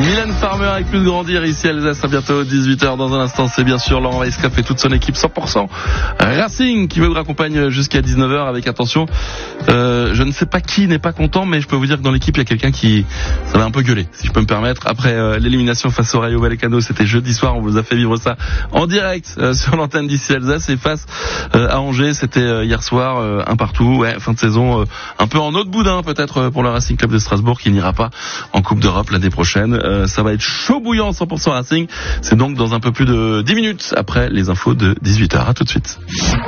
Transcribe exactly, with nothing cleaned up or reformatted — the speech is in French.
Mylène Farmer avec Plus de Grandir ici à Alsace, à bientôt dix-huit heures. Dans un instant, c'est bien sûr Laurent Weisskopf et toute son équipe cent pour cent Racing qui vous raccompagne jusqu'à dix-neuf heures avec attention. Euh, je ne sais pas qui n'est pas content, mais je peux vous dire que dans l'équipe, il y a quelqu'un qui, ça va un peu gueuler, si je peux me permettre. Après euh, l'élimination face au Rayo Vallecano, c'était jeudi soir, on vous a fait vivre ça en direct euh, sur l'antenne d'ici à Alsace. Et face euh, à Angers, c'était euh, hier soir, euh, un partout. Ouais, fin de saison euh, un peu en autre boudin peut-être euh, pour le Racing Club de Strasbourg qui n'ira pas en Coupe d'Europe l'année prochaine. Euh, ça va être chaud bouillant cent pour cent Racing. C'est donc dans un peu plus de dix minutes après les infos de dix-huit heures. À tout de suite.